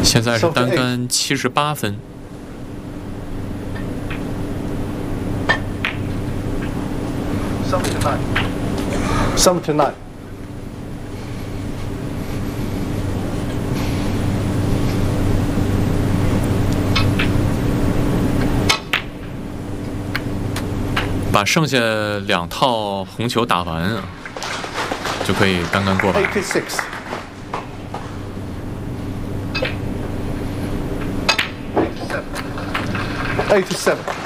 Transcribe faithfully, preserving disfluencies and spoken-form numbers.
现在是单杆七十八分。 Seven to nine. Seven to nine. 把剩下两套红球打完，就可以单杆过板。 Eighty-six. Eighty-seven.